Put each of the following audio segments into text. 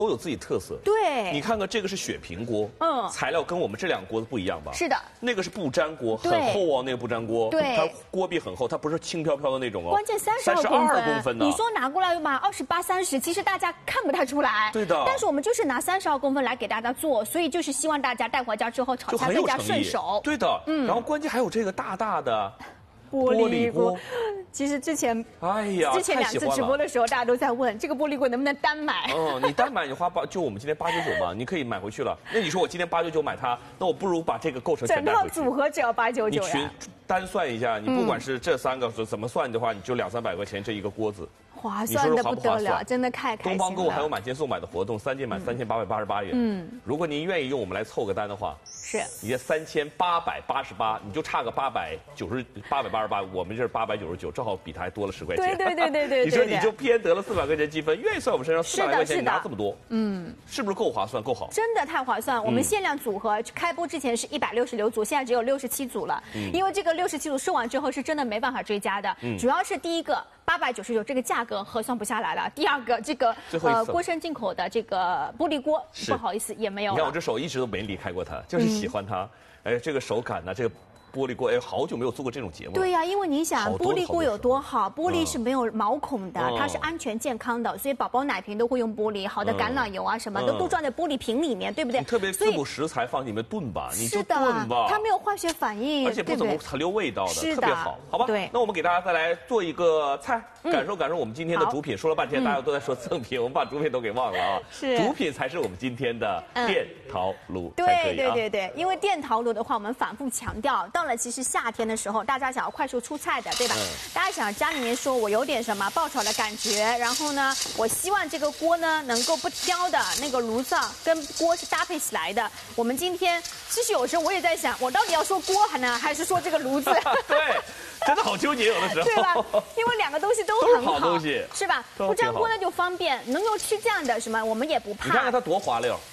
都有自己特色。 对， 你看看这个是雪平锅，材料跟我们这两个锅子不一样吧？ 是的， 那个是不粘锅，很厚哦，那个不粘锅， 对， 它锅壁很厚，它不是轻飘飘的那种哦。 关键32公分呢， 你说拿过来嘛，28、30，其实大家看不太出来。 对的。 但是我们就是拿32公分来给大家做，所以就是希望大家带回家之后炒菜更加顺手。 对的，然后关键还有这个大大的。 玻璃锅，其实之前之前2次直播的时候，大家都在问这个玻璃锅能不能单买。 你单买你花就我们今天899嘛，你可以买回去了。那你说我今天899买它，那我不如把这个构成全带回去。 整套组合只要899呀。 你单算一下，你不管是这3个怎么算的话，你就200、300块钱这一个锅子。 划算的不得了，真的太开心了。 东方购物还有买件送买的活动，3件买3888元。如果您愿意用我们来凑个单的话， 是你这3888，你就差个888，我们这是899，正好比它还多了10块钱。 对。 你说你就偏得了400块钱积分，愿意算我们身上400块钱，你拿这么多，是不是够划算够好？ 真的太划算。我们限量组合开播之前是166组，现在只有67组了。因为这个67组售完之后是真的没办法追加的，主要是第一个。899这个价格核算不下来了。第二个，这个锅身进口的这个玻璃锅，不好意思也没有了。 你看我这手一直都没离开过它，就是喜欢它。这个手感呢，这个。玻璃锅，好久没有做过这种节目了。 对呀，因为你想，玻璃锅有多好，玻璃是没有毛孔的，它是安全健康的，所以宝宝奶瓶都会用玻璃，好的橄榄油啊什么都装在玻璃瓶里面，对不对？ 你特别滋补食材放里面炖吧，你就炖吧， 它没有化学反应， 而且不怎么残留味道的，特别好，好吧？ 对。 那我们给大家再来做一个菜，感受我们今天的主品。说了半天，大家都在说赠品，我们把主品都给忘了啊。 是。 主品才是我们今天的电陶炉。 对，因为电陶炉的话，我们反复强调，到了其实夏天的时候，大家想要快速出菜的，对吧？大家想家里面说我有点什么爆炒的感觉，然后呢，我希望这个锅呢能够不挑的那个炉灶跟锅是搭配起来的。我们今天其实有时候我也在想，我到底要说锅呢，还是说这个炉子？ 对，真的好纠结，有的时候。 对吧？因为两个东西都很好， 东西是吧？不粘锅呢就方便，能够吃这样的什么我们也不怕。 你看看它多滑溜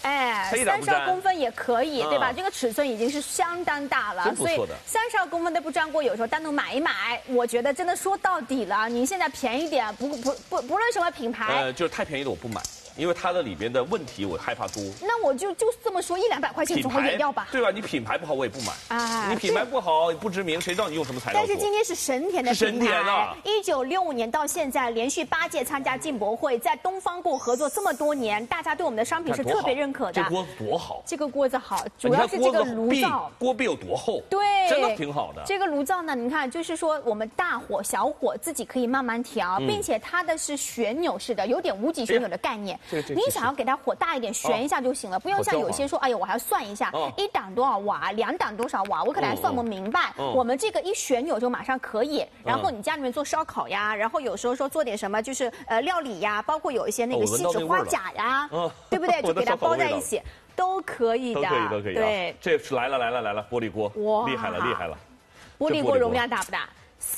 ，32公分也可以，对吧？这个尺寸已经是相当大了， 所以 32公分的不粘锅有时候单独买一买，我觉得真的说到底了，您现在便宜点，不论什么品牌， 就是太便宜的我不买。因为它的里边的问题我害怕多， 那我就这么说，100-200块钱总会远掉吧？ 对吧？你品牌不好我也不买，你品牌不好不知名，谁知道你用什么材料？ 但是今天是神田的品牌， 神田啊 ！1965年到现在连续8届参加进博会，在东方购合作这么多年，大家对我们的商品是特别认可的。 这锅子多好！ 这个锅子好，主要是这个炉灶， 锅壁有多厚？ 对， 真的挺好的。 这个炉灶呢，你看，就是说我们大火、小火自己可以慢慢调，并且它的是旋钮式的，有点无级旋钮的概念。你想要给它火大一点，旋一下就行了，不用像有些说，哎呦，我还要算一下，1档多少瓦，2档多少瓦，我可能还算不明白。我们这个一旋钮就马上可以。然后你家里面做烧烤呀，然后有时候说做点什么，就是料理呀，包括有一些那个锡纸花甲呀，对不对？就给它包在一起，都可以的。 都可以。对，这是来了，玻璃锅，哇，厉害了。 玻璃锅容量大不大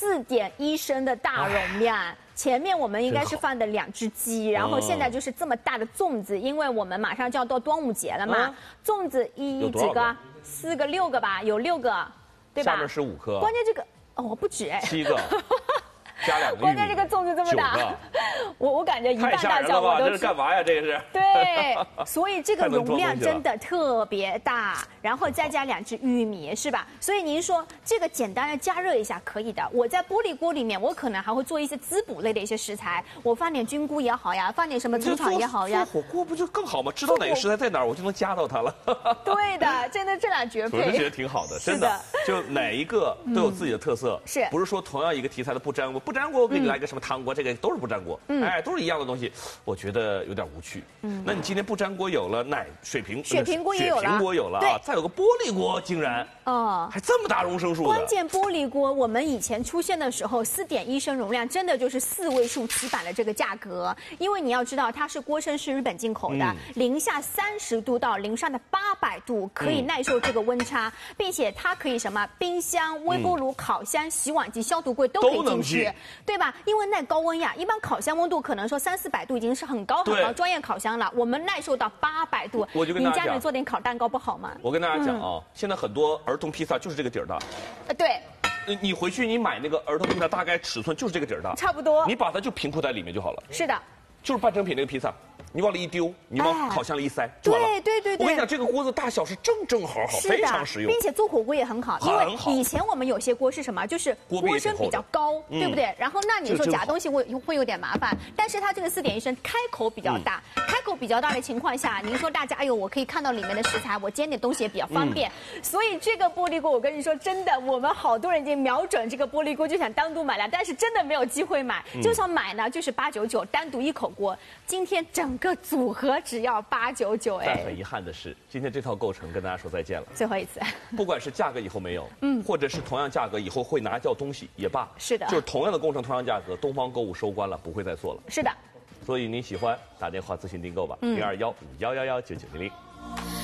？4.1升的大容量。前面我们应该是放的2只鸡，然后现在就是这么大的粽子，因为我们马上就要到端午节了嘛。粽子几个？4个、6个吧，有6个，对吧？ 下面是5颗。 关键这个不止 7个。加2个， 关键这个粽子这么大，我感觉一半大小我都这是干嘛呀？这个是对，所以这个容量真的特别大，然后再加2只玉米，是吧？所以您说这个简单的加热一下可以的。我在玻璃锅里面，我可能还会做一些滋补类的一些食材，我放点菌菇也好呀，放点什么葱草也好呀。 做火锅不就更好吗？知道哪个食材在哪儿，我就能加到它了。 对的，真的这俩绝配。 我就觉得挺好的，真的。就哪一个都有自己的特色，不是说同样一个题材的不粘锅。不粘锅，我给你来个什么汤锅，这个都是不粘锅，都是一样的东西，我觉得有点无趣。那你今天不粘锅有了，水平锅也有了，啊，再有个玻璃锅，竟然还这么大容升数。 关键玻璃锅我们以前出现的时候，4.1升容量真的就是4位数起版的这个价格，因为你要知道它是锅身是日本进口的，零下30度到零上的800度可以耐受这个温差，并且它可以什么冰箱、微波炉、烤箱、洗碗机、消毒柜都可以进去。对吧？因为耐高温呀，一般烤箱温度可能说300-400度已经是很高专业烤箱了，我们耐受到800度。 我就跟大家讲， 您家里做点烤蛋糕不好吗？ 我跟大家讲啊，现在很多儿童披萨就是这个底儿大。 对。 你回去你买那个儿童披萨，大概尺寸就是这个底儿大， 差不多。 你把它就平铺在里面就好了。 是的。 就是半成品那个披萨。 你往里一丢，你往烤箱里一塞，就完了。 对。 我跟你讲，这个锅子大小是正好，非常实用， 并且做火锅也很好。因为以前我们有些锅是什么，就是锅身比较高，对不对？然后那你说夹东西会有点麻烦，但是它这个4.1升开口比较大，开口比较大的情况下，您说大家，哎呦，我可以看到里面的食材，我煎点东西也比较方便。所以这个玻璃锅，我跟你说，真的，我们好多人已经瞄准这个玻璃锅，就想单独买来，但是真的没有机会买。就算买呢，就是899，单独1口锅。今天整个组合只要899， 但很遗憾的是，今天这套构成跟大家说再见了， 最后一次。 不管是价格以后没有，或者是同样价格以后会拿掉东西也罢， 是的， 就是同样的工程同样价格，东方购物收官了，不会再做了。 是的， 所以您喜欢打电话咨询订购吧，0215111990。